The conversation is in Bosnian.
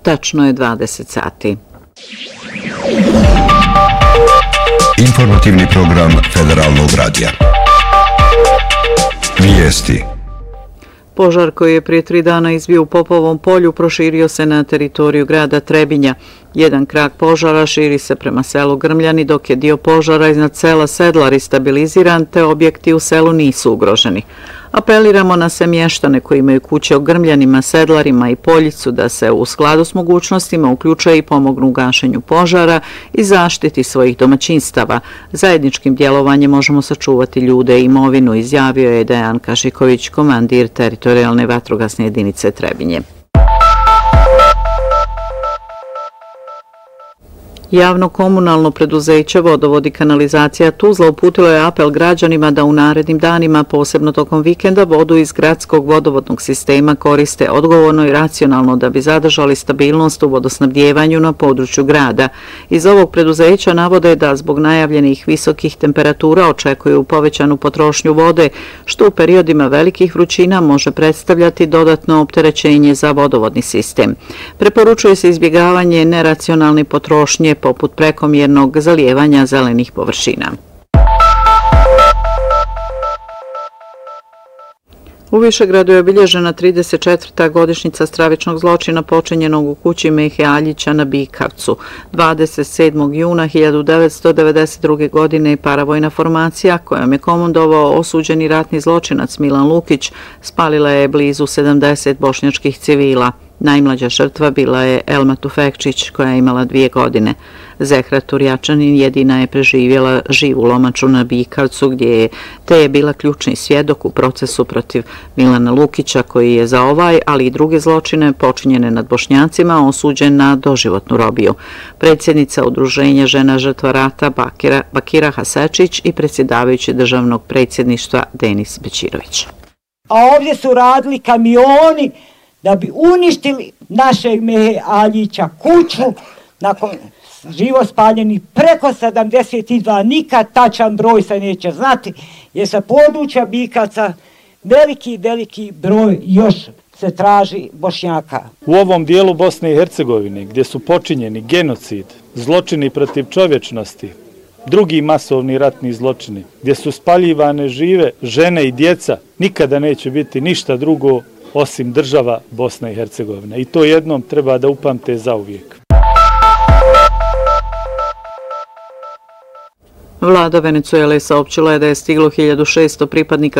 Tačno je 20 sati. Informativni program Federalnog radija. Vijesti. Požar koji je prije 3 dana izbio u Popovom polju proširio se na teritoriju grada Trebinja. Jedan krak požara širi se prema selu Grmljani, dok je dio požara iznad sela Sedlari stabiliziran, te objekti u selu nisu ugroženi. Apeliramo na sve mještane koji imaju kuće u Grmljanima, Sedlarima i Poljicu da se u skladu s mogućnostima uključe i pomognu u gašenju požara i zaštiti svojih domaćinstava. Zajedničkim djelovanjem možemo sačuvati ljude i imovinu, izjavio je Dejan Kašiković, komandir teritorijalne vatrogasne jedinice Trebinje. Javno komunalno preduzeće Vodovod i kanalizacija Tuzla uputilo je apel građanima da u narednim danima, posebno tokom vikenda, vodu iz gradskog vodovodnog sistema koriste odgovorno i racionalno da bi zadržali stabilnost u vodosnabdjevanju na području grada. Iz ovog preduzeća navode da zbog najavljenih visokih temperatura očekuju povećanu potrošnju vode, što u periodima velikih vrućina može predstavljati dodatno opterećenje za vodovodni sistem. Preporučuje se izbjegavanje neracionalne potrošnje poput prekomjernog zalijevanja zelenih površina. U Višegradu je obilježena 34. godišnjica stravičnog zločina počinjenog u kući Mehe Aljića na Bikavcu. 27. juna 1992. godine paravojna formacija kojom je komandovao osuđeni ratni zločinac Milan Lukić spalila je blizu 70 bošnjačkih civila. Najmlađa žrtva bila je Elma Tufekčić, koja je imala 2 godine. Zehra Turjačanin jedina je preživjela živu lomaču na Bikavcu, te je bila ključni svjedok u procesu protiv Milana Lukića, koji je za ovaj, ali i druge zločine počinjene nad Bošnjacima osuđen na doživotnu robiju. Predsjednica Udruženja žena žrtva rata Bakira Hasečić i predsjedavajući državnog predsjedništva Denis Bećirović. A ovdje su radili kamioni da bi uništili našeg Mehe Aljića kuću, nakon živo spaljenih preko 72, nikad tačan broj se neće znati, jer sa područja Bikavca veliki broj još se traži Bošnjaka. U ovom dijelu Bosne i Hercegovine, gdje su počinjeni genocid, zločini protiv čovječnosti, drugi masovni ratni zločini, gdje su spaljivane žive žene i djeca, nikada neće biti ništa drugo osim država Bosna i Hercegovina. I to jednom treba da upamte zauvijek. Vlada Venecuele saopćila je da je stiglo 1600 pripadnika